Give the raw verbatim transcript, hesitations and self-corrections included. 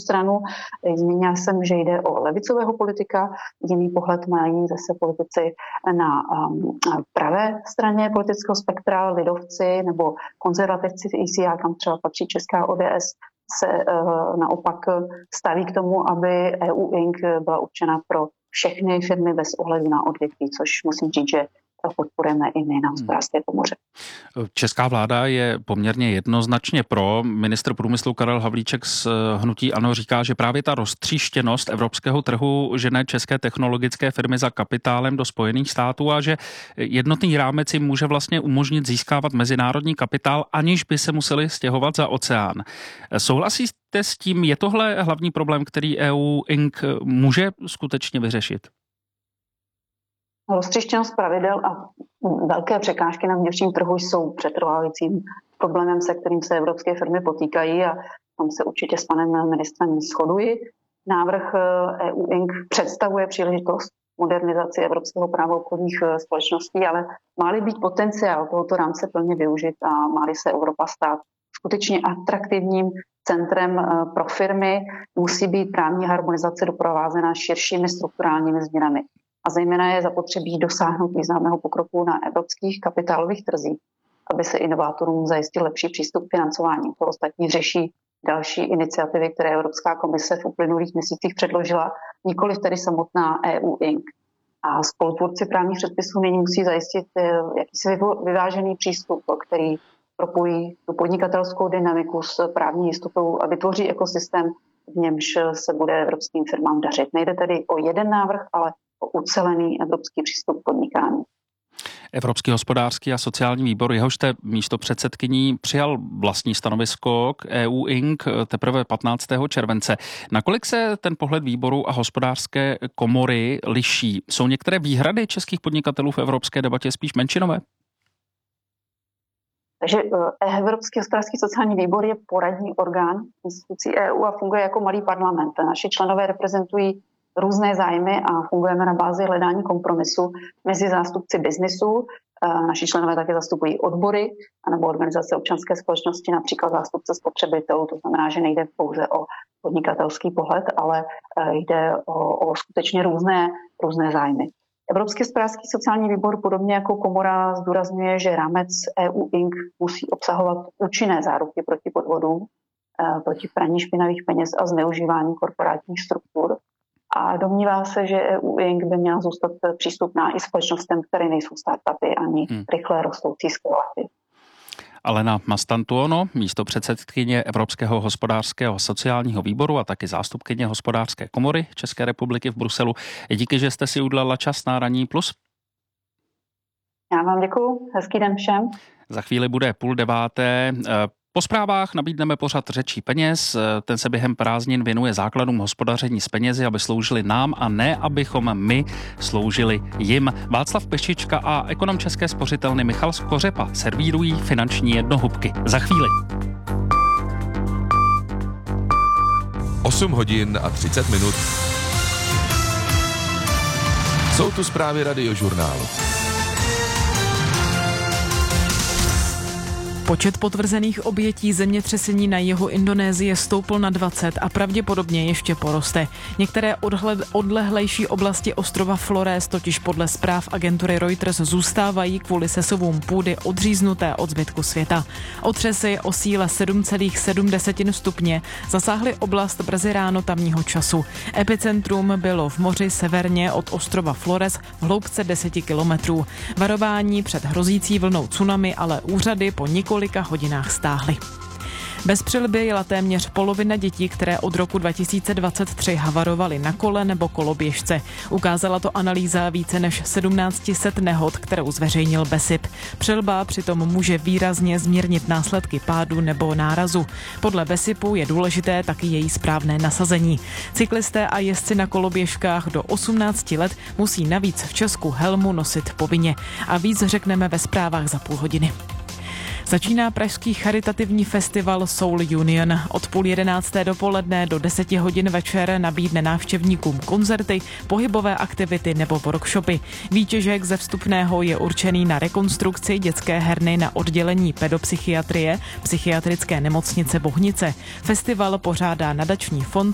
stranu. Zmínila jsem, že jde o levicového politika, jiný pohled mají zase politici na um, pravé straně politického spektra, lidovci nebo konzervativci v E C R, kam třeba patří česká O D S, se uh, naopak staví k tomu, aby E U Incorporated byla určena pro všechny firmy bez ohledu na odvětví, což musím říct, že podporujeme i my na Hospodářské komoře. Česká vláda je poměrně jednoznačně pro. Ministr průmyslu Karel Havlíček z hnutí ANO říká, že právě ta roztříštěnost evropského trhu žene české technologické firmy za kapitálem do Spojených států a že jednotný rámec jim může vlastně umožnit získávat mezinárodní kapitál, aniž by se museli stěhovat za oceán. Souhlasíte s tím, je tohle hlavní problém, který E U Incorporated může skutečně vyřešit? Roztříštěnost pravidel a velké překážky na vnitřním trhu jsou přetrvávajícím problémem, se kterým se evropské firmy potýkají, a tam se určitě s panem ministrem shoduji. Návrh E U Incorporated představuje příležitost modernizaci evropského práva obchodních společností, ale má-li být potenciál tohoto rámce plně využit a má-li se Evropa stát skutečně atraktivním centrem pro firmy, musí být právní harmonizace doprovázena širšími strukturálními změnami. A zejména je zapotřebí dosáhnout významného pokroku na evropských kapitálových trzích, aby se inovátorům zajistil lepší přístup k financování. To ostatní řeší další iniciativy, které Evropská komise v uplynulých měsících předložila, nikoliv tedy samotná E U Incorporated. A spolutvůrci právních předpisů nyní musí zajistit jakýsi vyvážený přístup, který propojí tu podnikatelskou dynamiku s právní jistotou a vytvoří ekosystém, v němž se bude evropským firmám dařit. Nejde tedy o jeden návrh, ale o ucelený evropský přístup k podnikání. Evropský hospodářský a sociální výbor, jehož jste místopředsedkyní, přijal vlastní stanovisko k E U Incorporated teprve patnáctého července. Nakolik se ten pohled výboru a hospodářské komory liší? Jsou některé výhrady českých podnikatelů v evropské debatě spíš menšinové? Takže Evropský hospodářský sociální výbor je poradní orgán institucí E U a funguje jako malý parlament. Naši členové reprezentují různé zájmy a fungujeme na bázi hledání kompromisu mezi zástupci biznisu. Naši členové také zastupují odbory nebo organizace občanské společnosti, například zástupce spotřebitelů. To znamená, že nejde pouze o podnikatelský pohled, ale jde o, o skutečně různé, různé zájmy. Evropský hospodářský sociální výbor, podobně jako komora, zdůrazňuje, že rámec E U Incorporated musí obsahovat účinné záruky proti podvodům, proti praní špinavých peněz a zneužívání korporátních struktur. A domnívá se, že E U Incorporated by měla zůstat přístupná i společnostem, které nejsou startupy ani hmm. rychle rostoucí skvělaty. Alena Mastantuono, místopředsedkyně Evropského hospodářského sociálního výboru a taky zástupkyně Hospodářské komory České republiky v Bruselu. Díky, že jste si udělala čas na Ranní plus. Já vám děkuju. Hezký den všem. Za chvíli bude půl deváté. Po zprávách nabídneme pořad Řečí peněz. Ten se během prázdnin věnuje základům hospodaření s penězi, aby sloužili nám a ne, abychom my sloužili jim. Václav Pešička a ekonom České spořitelny Michal Skořepa servírují finanční jednohubky. Za chvíli. osm hodin a třicet minut. Jsou tu zprávy Radiožurnálu. Počet potvrzených obětí zemětřesení na jihu Indonésie stoupl na dvacet a pravděpodobně ještě poroste. Některé odhle, odlehlejší oblasti ostrova Flores totiž podle zpráv agentury Reuters zůstávají kvůli sesuvům půdy odříznuté od zbytku světa. Otřesy o síle sedm celá sedm stupně zasáhly oblast brzy ráno tamního času. Epicentrum bylo v moři severně od ostrova Flores v hloubce deset kilometrů. Varování před hrozící vlnou tsunami ale úřady po několika několika hodinách stáhly. Bez přilby jela téměř polovina dětí, které od roku dva tisíce dvacet tři havarovaly na kole nebo koloběžce. Ukázala to analýza více než sedmnáct set nehod, kterou zveřejnil BESIP. Přilba přitom může výrazně zmírnit následky pádu nebo nárazu. Podle BESIPu je důležité taky její správné nasazení. Cyklisté a jezdci na koloběžkách do osmnácti let musí navíc v Česku helmu nosit povinně. A víc řekneme ve zprávách za půl hodiny. Začíná pražský charitativní festival Soul Union. Od půl jedenácté dopoledne do deseti hodin večer nabídne návštěvníkům koncerty, pohybové aktivity nebo workshopy. Výtěžek ze vstupného je určený na rekonstrukci dětské herny na oddělení pedopsychiatrie psychiatrické nemocnice Bohnice. Festival pořádá nadační fond